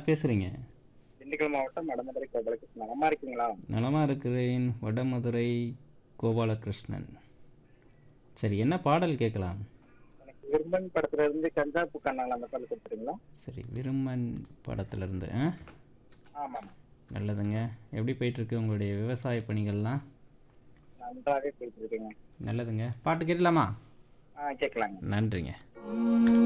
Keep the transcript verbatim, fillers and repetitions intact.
பேசுகிறீங்க? திண்டுக்கல் மாவட்டம் வடமதுரை கோபாலகிருஷ்ணன். நலமா இருக்கீங்களா? நலமா இருக்கிறேன். வடமதுரை கோபாலகிருஷ்ணன். சரி, என்ன பாடல் கேட்கலாம்? எனக்கு விரும்பன் படத்துல இருந்து கஞ்சா பூக்கண்ணால் அந்த பாடல் கொடுத்துறீங்களா? சரி, விருமன் படத்துலேருந்து. ஆ ஆமாம். நல்லதுங்க. எப்படி போயிட்டுருக்கு உங்களுடைய விவசாய பணிகள்லாம்? நன்றாக போயிட்டு இருக்கீங்க. நல்லதுங்க. பாட்டு கேட்கலாமா? ஆ கேட்கலாங்க. நன்றிங்க.